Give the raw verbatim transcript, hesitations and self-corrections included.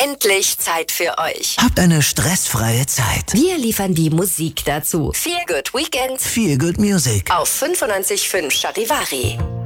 Endlich Zeit für euch. Habt eine stressfreie Zeit. Wir liefern die Musik dazu. Feel Good Weekend. Feel Good Music. Auf fünfundneunzig Komma fünf Charivari.